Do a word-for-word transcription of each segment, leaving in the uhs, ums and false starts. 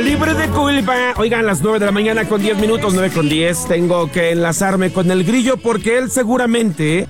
Libre de culpa. Oigan, las nueve de la mañana con diez minutos, nueve con diez. Tengo que enlazarme con el Grillo porque él seguramente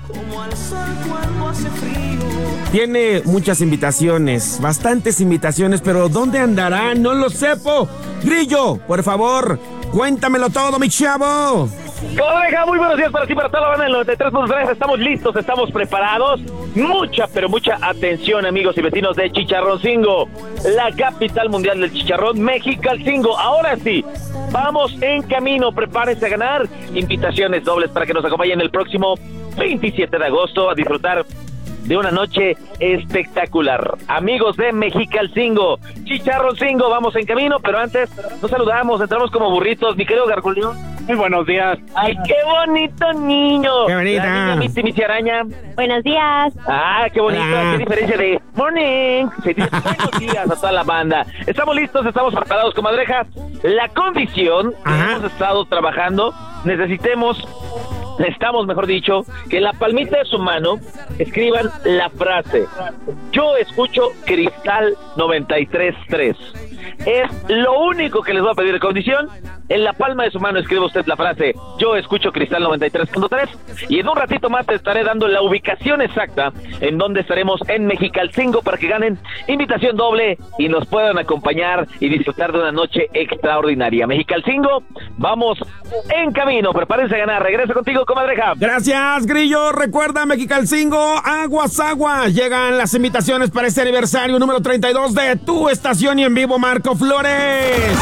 tiene muchas invitaciones, bastantes invitaciones, pero ¿dónde andará? No lo sepo. Grillo, por favor, cuéntamelo todo, mi chavo. Colega, muy buenos días para ti, para toda la banda del noventa y tres punto tres. Estamos listos, estamos preparados. Mucha, pero mucha atención, amigos y vecinos de Chicharroncingo, la capital mundial del chicharrón, Mexicalcingo. Ahora sí, vamos en camino. Prepárense a ganar invitaciones dobles para que nos acompañen el próximo veintisiete de agosto a disfrutar de una noche espectacular. Amigos de Mexicalcingo, Chicharroncingo, vamos en camino, pero antes nos saludamos, entramos como burritos, mi querido Gargulio. Muy buenos días. ¡Ay, qué bonito niño! ¡Qué bonita! La niña Missy, Missy Araña. Buenos días. ¡Ah, qué bonito! Ah. ¡Qué diferencia de morning! Se dice buenos días a toda la banda. Estamos listos, estamos preparados, comadreja. La condición que Ajá. hemos estado trabajando, necesitemos... Necesitamos, mejor dicho, que en la palmita de su mano escriban la frase: yo escucho Cristal noventa y tres punto tres. Es lo único que les voy a pedir de condición. En la palma de su mano escribe usted la frase: yo escucho Cristal noventa y tres punto tres. Y en un ratito más te estaré dando la ubicación exacta en donde estaremos en Mexicalcingo para que ganen invitación doble y nos puedan acompañar y disfrutar de una noche extraordinaria. Mexicalcingo, vamos en camino. Prepárense a ganar. Regreso contigo, comadreja. Gracias, Grillo. Recuerda, Mexicalcingo, aguas, aguas. Llegan las invitaciones para este aniversario número treinta y dos de tu estación y en vivo, Marco Flores.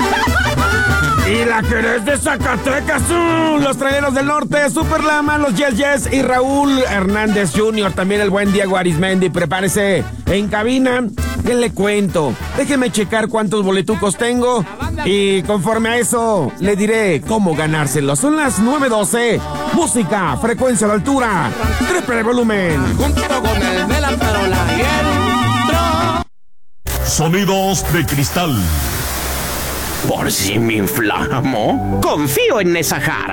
Y la que eres de Zacatecas, uh, los Traileros del Norte, Super Lama, los Yes Yes y Raúl Hernández junior También el buen Diego Arismendi. Prepárese en cabina. ¿Qué le cuento? Déjeme checar cuántos boletucos tengo y conforme a eso le diré cómo ganárselo. Son las nueve doce. Música, frecuencia a la altura. Triple volumen. Junto con el de la tarola y el tro. Sonidos de cristal. Por si me inflamo, confío en esa jarra.